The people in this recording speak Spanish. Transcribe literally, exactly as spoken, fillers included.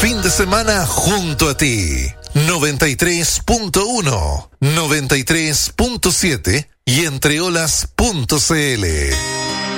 fin de semana junto a ti. noventa y tres punto uno, noventa y tres punto siete y entreolas punto cl.